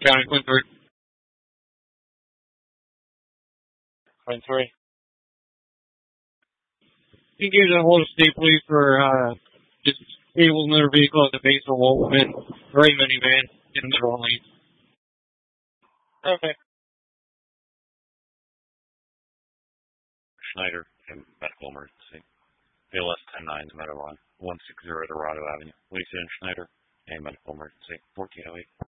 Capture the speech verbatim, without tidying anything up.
County, Quinn three. Quinn three. You can give that hold of state police for uh, just able another vehicle at the base of Wolfman, gray minivan in the middle lane. Okay. Schneider, medical emergency. A L S ten nine to Meadowlawn, one sixty Dorado Avenue. Lisa and Schneider, a medical emergency, fourteen oh eight.